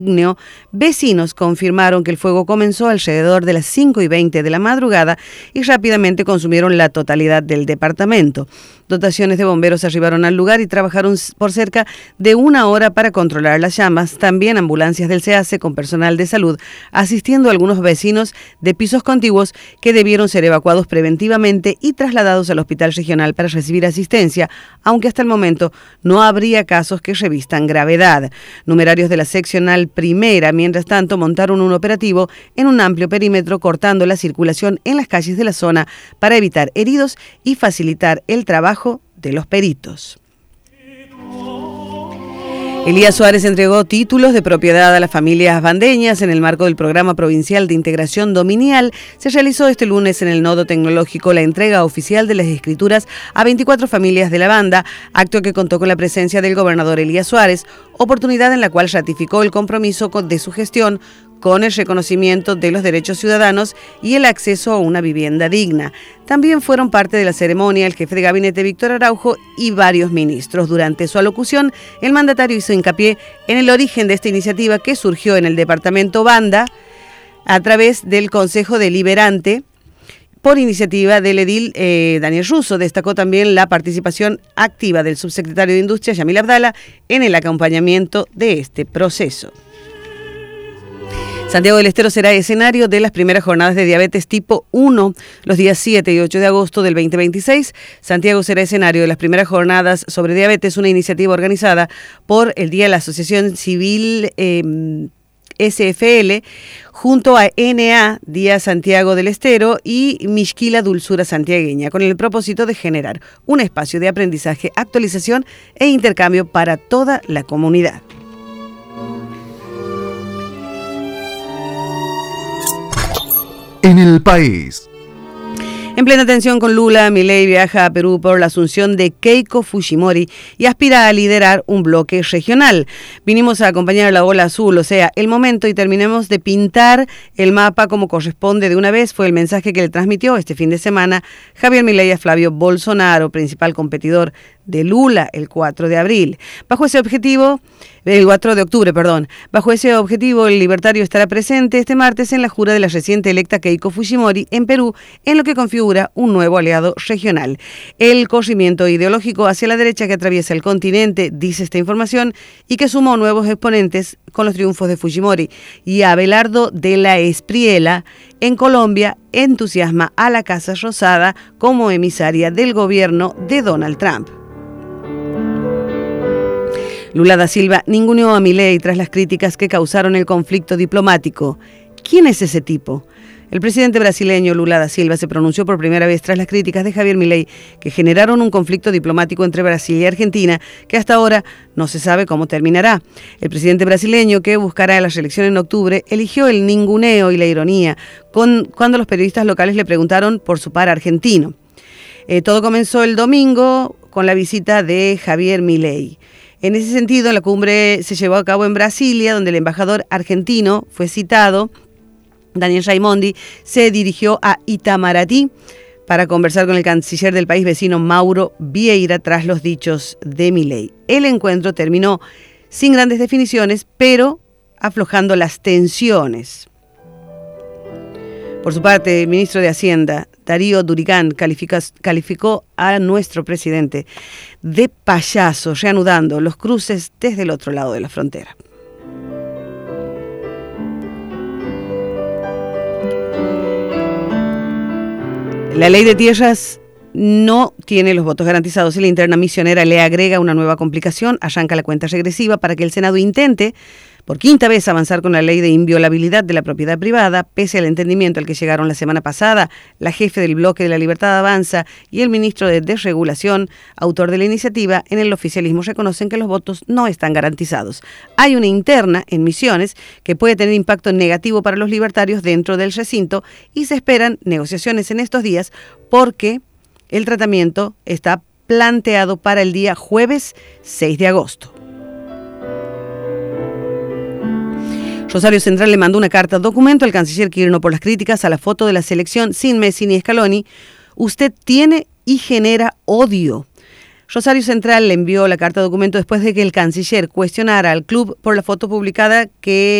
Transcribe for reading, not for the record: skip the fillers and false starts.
Vecinos confirmaron que el fuego comenzó alrededor de las 5:20 de la madrugada y rápidamente consumieron la totalidad del departamento. Dotaciones de bomberos arribaron al lugar y trabajaron por cerca de 1 hora para controlar las llamas. También ambulancias del SEACE con personal de salud asistiendo a algunos vecinos de pisos contiguos que debieron ser evacuados preventivamente y trasladados al hospital regional para recibir asistencia, aunque hasta el momento no habría casos que revistan gravedad. Numerarios de la seccional primera, mientras tanto, montaron un operativo en un amplio perímetro cortando la circulación en las calles de la zona para evitar heridos y facilitar el trabajo de los peritos. Elías Suárez entregó títulos de propiedad a las familias bandeñas en el marco del Programa Provincial de Integración Dominial. Se realizó este lunes en el Nodo Tecnológico la entrega oficial de las escrituras a 24 familias de la banda, acto que contó con la presencia del gobernador Elías Suárez, oportunidad en la cual ratificó el compromiso de su gestión con el reconocimiento de los derechos ciudadanos y el acceso a una vivienda digna. También fueron parte de la ceremonia el jefe de gabinete Víctor Araujo y varios ministros. Durante su alocución, el mandatario hizo hincapié en el origen de esta iniciativa que surgió en el departamento Banda a través del Consejo Deliberante por iniciativa del edil Daniel Russo. Destacó también la participación activa del subsecretario de Industria, Yamil Abdala, en el acompañamiento de este proceso. Santiago del Estero será escenario de las primeras jornadas de diabetes tipo 1 los días 7 y 8 de agosto del 2026. Santiago será escenario de las primeras jornadas sobre diabetes, una iniciativa organizada por el Día de la Asociación Civil SFL, junto a NA Día Santiago del Estero y Mixquila Dulzura Santiagueña, con el propósito de generar un espacio de aprendizaje, actualización e intercambio para toda la comunidad. En el país. En plena tensión con Lula, Milei viaja a Perú por la asunción de Keiko Fujimori y aspira a liderar un bloque regional. Vinimos a acompañar a la ola azul, o sea, el momento, y terminemos de pintar el mapa como corresponde de una vez, fue el mensaje que le transmitió este fin de semana Javier Milei a Flavio Bolsonaro, principal competidor de Lula, el 4 de abril. El 4 de octubre, Bajo ese objetivo, el libertario estará presente este martes en la jura de la reciente electa Keiko Fujimori en Perú, en lo que configura un nuevo aliado regional. El corrimiento ideológico hacia la derecha que atraviesa el continente, dice esta información, y que sumó nuevos exponentes con los triunfos de Fujimori y Abelardo de la Espriella en Colombia, entusiasma a la Casa Rosada como emisaria del gobierno de Donald Trump. Lula da Silva ninguneó a Milei tras las críticas que causaron el conflicto diplomático. ¿Quién es ese tipo? El presidente brasileño Lula da Silva se pronunció por primera vez tras las críticas de Javier Milei que generaron un conflicto diplomático entre Brasil y Argentina que hasta ahora no se sabe cómo terminará. El presidente brasileño, que buscará la reelección en octubre, eligió el ninguneo y la ironía cuando los periodistas locales le preguntaron por su par argentino. Todo comenzó el domingo con la visita de Javier Milei. En ese sentido, la cumbre se llevó a cabo en Brasilia, donde el embajador argentino fue citado. Daniel Raimondi se dirigió a Itamaraty para conversar con el canciller del país vecino Mauro Vieira tras los dichos de Milei. El encuentro terminó sin grandes definiciones, pero aflojando las tensiones. Por su parte, el ministro de Hacienda, Darío Durigán, calificó a nuestro presidente de payaso, reanudando los cruces desde el otro lado de la frontera. La ley de tierras no tiene los votos garantizados y la interna misionera le agrega una nueva complicación. Arranca la cuenta regresiva para que el Senado intente por quinta vez avanzar con la ley de inviolabilidad de la propiedad privada, pese al entendimiento al que llegaron la semana pasada la jefe del bloque de la Libertad Avanza y el ministro de Desregulación, autor de la iniciativa. En el oficialismo reconocen que los votos no están garantizados. Hay una interna en Misiones que puede tener impacto negativo para los libertarios dentro del recinto y se esperan negociaciones en estos días porque el tratamiento está planteado para el día jueves 6 de agosto. Rosario Central le mandó una carta documento al canciller Quirino por las críticas a la foto de la selección sin Messi ni Scaloni. Usted tiene y genera odio. Rosario Central le envió la carta documento después de que el canciller cuestionara al club por la foto publicada que